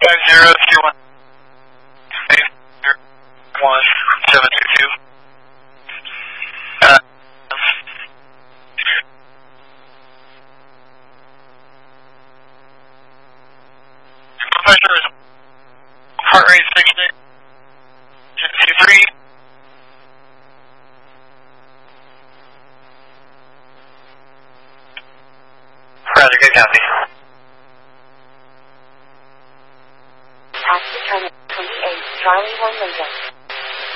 50211722. Pressure is heart rate 60. 53. Roger, good copy. Taxi terminal 28, Charlie 1 Lincoln.